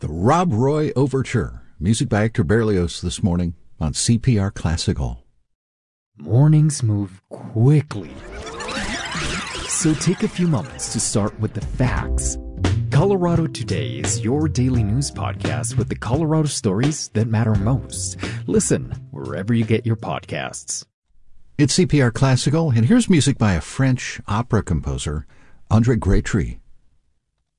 The Rob Roy Overture, music by Hector Berlioz this morning on CPR Classical. Mornings move quickly, so take a few moments to start with the facts. Colorado Today is your daily news podcast with the Colorado stories that matter most. Listen wherever you get your podcasts. It's CPR Classical, and here's music by a French opera composer, André Grétry.